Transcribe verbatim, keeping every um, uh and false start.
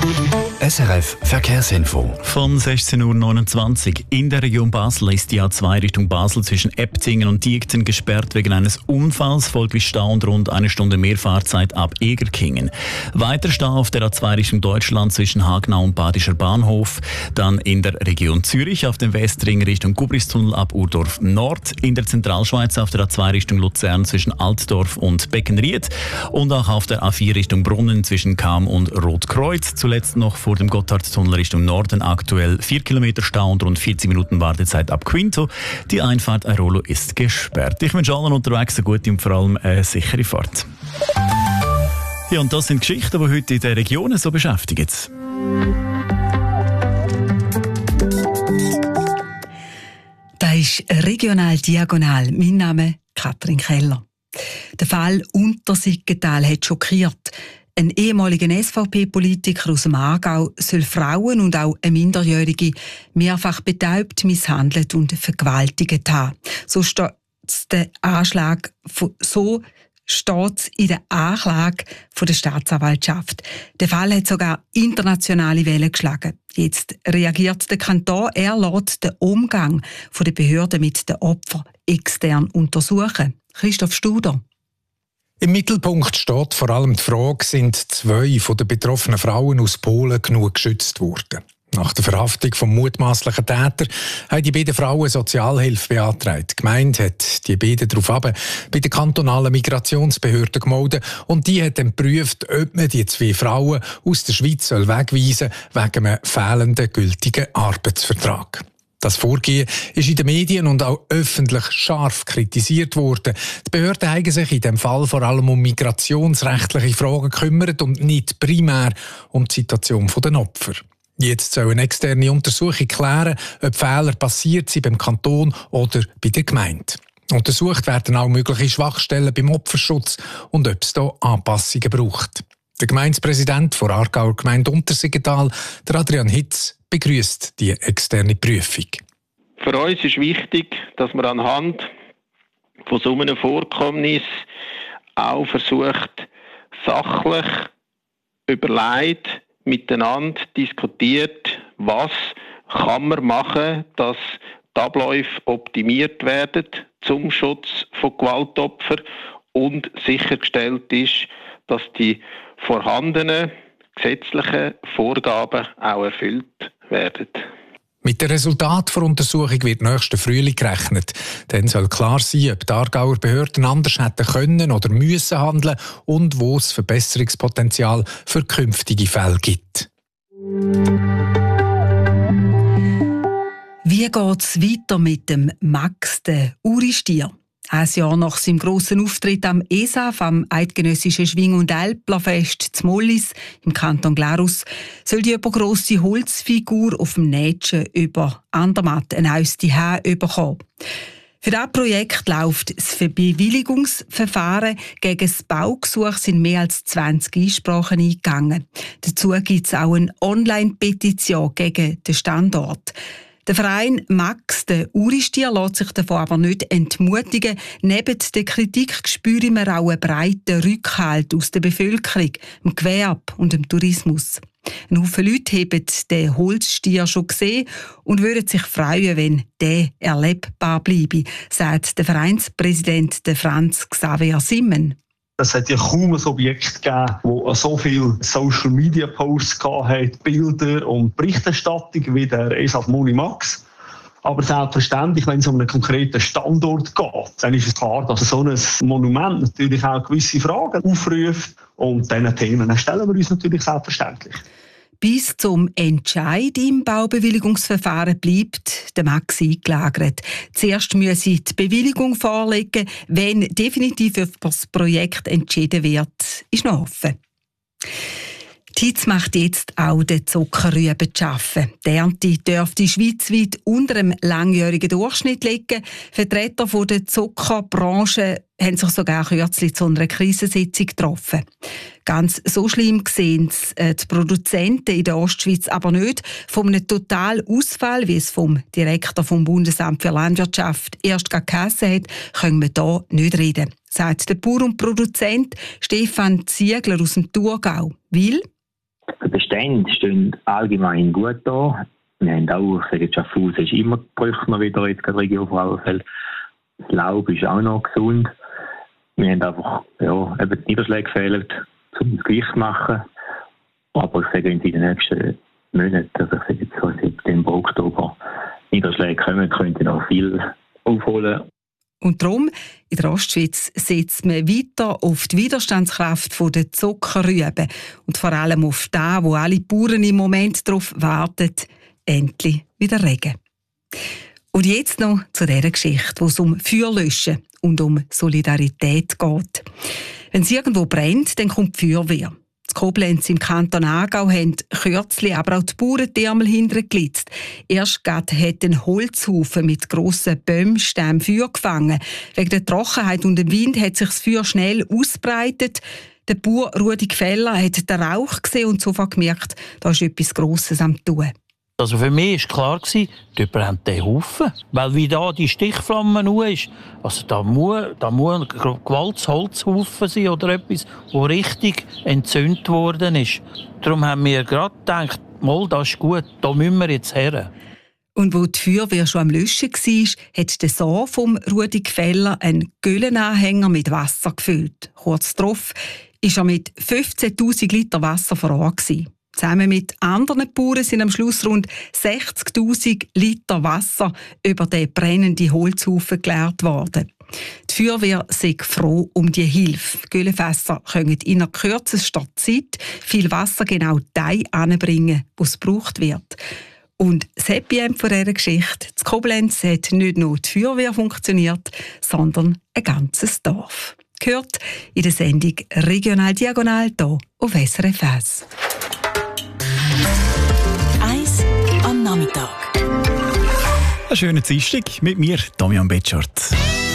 S R F Verkehrsinfo. Von sechzehn Uhr neunundzwanzig. In der Region Basel ist die A zwei Richtung Basel zwischen Eptingen und Diekten gesperrt wegen eines Unfalls. Folglich Stau und rund eine Stunde mehr Fahrzeit ab Egerkingen. Weiter Stau auf der A zwei Richtung Deutschland zwischen Hagenau und Badischer Bahnhof. Dann in der Region Zürich auf dem Westring Richtung Gubristunnel ab Urdorf Nord. In der Zentralschweiz auf der A zwei Richtung Luzern zwischen Altdorf und Beckenried. Und auch auf der A vier Richtung Brunnen zwischen Cham und Rotkreuz. Zuletzt noch vor dem Gotthardtunnel Richtung Norden aktuell vier Kilometer Stau und rund vierzig Minuten Wartezeit ab Quinto. Die Einfahrt Airolo ist gesperrt. Ich wünsche allen unterwegs eine gute und vor allem eine sichere Fahrt. Ja, und das sind Geschichten, die heute in den Regionen so beschäftigen. Das ist regional diagonal. Mein Name ist Katrin Keller. Der Fall Untersiggenthal hat schockiert. Ein ehemaliger S V P-Politiker aus dem Aargau soll Frauen und auch eine Minderjährige mehrfach betäubt, misshandelt und vergewaltigt haben. So steht der Anschlag, so steht in der Anklage der Staatsanwaltschaft. Der Fall hat sogar internationale Wellen geschlagen. Jetzt reagiert der Kanton, er lässt den Umgang der Behörden mit den Opfern extern untersuchen. Christoph Studer. Im Mittelpunkt steht vor allem die Frage, sind zwei von den betroffenen Frauen aus Polen genug geschützt worden? Nach der Verhaftung vom mutmaßlichen Täter haben die beiden Frauen Sozialhilfe beantragt. Die Gemeinde hat die beiden daraufhin bei der kantonalen Migrationsbehörde gemeldet und die hat dann geprüft, ob man die zwei Frauen aus der Schweiz wegweisen soll wegen einem fehlenden gültigen Arbeitsvertrag. Das Vorgehen ist in den Medien und auch öffentlich scharf kritisiert worden. Die Behörden haben sich in diesem Fall vor allem um migrationsrechtliche Fragen gekümmert und nicht primär um die Situation der Opfer. Jetzt soll eine externe Untersuchung klären, ob Fehler passiert sind beim Kanton oder bei der Gemeinde. Untersucht werden auch mögliche Schwachstellen beim Opferschutz und ob es hier Anpassungen braucht. Der Gemeindepräsident der Aargauer Gemeinde Untersiggenthal, der Adrian Hitz, begrüßt die externe Prüfung. Für uns ist wichtig, dass man anhand von so einem Vorkommnis auch versucht, sachlich überlegt, miteinander diskutiert, was kann man machen, dass die Abläufe optimiert werden zum Schutz von Gewaltopfern und sichergestellt ist, dass die vorhandenen gesetzlichen Vorgaben auch erfüllt werden. Mit dem Resultat der Untersuchung wird nächsten Frühling gerechnet. Dann soll klar sein, ob die Aargauer Behörden anders hätten können oder müssen handeln und wo es Verbesserungspotenzial für künftige Fälle gibt. Wie geht es weiter mit dem Max, den Uristier? Ein Jahr nach seinem grossen Auftritt am E S A F, am Eidgenössischen Schwing- und Älplerfest zu Mollis im Kanton Glarus, soll die übergrosse Holzfigur auf dem Nätschen über Andermatt ein neues Zuhause bekommen. Für dieses Projekt läuft das Bewilligungsverfahren. Gegen das Baugesuch sind mehr als zwanzig Einsprachen eingegangen. Dazu gibt es auch eine Online-Petition gegen den Standort. Der Verein Max, der Uristier, lässt sich davon aber nicht entmutigen. Neben der Kritik spüren wir auch einen breiten Rückhalt aus der Bevölkerung, dem Gewerbe und dem Tourismus. Ein Haufen Leute haben den Holzstier schon gesehen und würden sich freuen, wenn der erlebbar bleibe, sagt der Vereinspräsident Franz Xaver Simmen. Es hat ja kaum ein Objekt gegeben, das so viele Social-Media-Posts hatte, Bilder und Berichterstattung wie der E S A F Moni Max. Aber selbstverständlich, wenn es um einen konkreten Standort geht, dann ist es klar, dass so ein Monument natürlich auch gewisse Fragen aufruft. Und diesen Themen stellen wir uns natürlich selbstverständlich. Bis zum Entscheid im Baubewilligungsverfahren bleibt der Max eingelagert. Zuerst müsse die Bewilligung vorlegen. Wenn definitiv über das Projekt entschieden wird, ist noch offen. Die Hitze macht jetzt auch den Zuckerrüben zu arbeiten. Die Ernte dürfte schweizweit unter dem langjährigen Durchschnitt liegen. Vertreter der Zuckerbranche haben sich sogar kürzlich zu einer Krisensitzung getroffen. Ganz so schlimm sehen es die Produzenten in der Ostschweiz aber nicht. Von einem Totalausfall, wie es vom Direktor vom Bundesamt für Landwirtschaft erst geheissen hat, können wir hier nicht reden, sagt der Bauer und Produzent Stefan Ziegler aus dem Thurgau. Weil Die Bestände stehen allgemein gut da. Wir haben auch, ich sage jetzt, Schaffhausen ist immer Brüchner wieder jetzt gerade Region Frauenfeld. Das Laub ist auch noch gesund. Wir haben einfach, ja, eben die Niederschläge fehlen, um das Gewicht zu machen. Aber ich sage, wenn Sie in den nächsten Monaten, also ich sage jetzt so September, Oktober, Niederschläge kommen, könnte noch viel aufholen. Und darum, in der Ostschweiz setzt man weiter auf die Widerstandskraft der Zuckerrüben und vor allem auf das, wo alle Bauern im Moment darauf warten, endlich wieder Regen. Und jetzt noch zu dieser Geschichte, wo es um Feuerlöschen und um Solidarität geht. Wenn es irgendwo brennt, dann kommt die Feuerwehr. Die Koblenz im Kanton Aargau haben kürzlich aber auch die Bauern die Ärmel hintergelitzt. Erst gerade hat ein Holzhaufen mit grossen Bäumstämmen Feuer gefangen. Wegen der Trockenheit und dem Wind hat sich das Feuer schnell ausbreitet. Der Bauer Rudi Gfeller hat den Rauch gesehen und sofort gemerkt, da ist etwas Grosses am Tun. Also für mich war klar, dort brennt der Haufen. Weil wie da die Stichflamme nur ist, also da muss, da muss ein gewaltiges Holzhaufen sein oder etwas, das richtig entzündet worden ist. Darum haben wir gerade gedacht, mal, das ist gut, da müssen wir jetzt her. Und wo die Feuerwehr schon am Löschen war, hat der Sohn vom Rudi Gfeller einen Güllenanhänger mit Wasser gefüllt. Kurz darauf war er mit fünfzehntausend Liter Wasser vor Ort. Zusammen mit anderen Bauern sind am Schluss rund sechzigtausend Liter Wasser über den brennenden Holzhaufen geleert worden. Die Feuerwehr sei froh um die Hilfe. Die Güllenfässer können in einer kürzester Zeit viel Wasser genau dahin anbringen, wo es gebraucht wird. Und das Happy End von dieser Geschichte: in Koblenz hat nicht nur die Feuerwehr funktioniert, sondern ein ganzes Dorf. Gehört in der Sendung «Regional Diagonal» hier auf S R F eins. Eins am Nachmittag. Einen schönen Dienstag mit mir, Damian Betschart.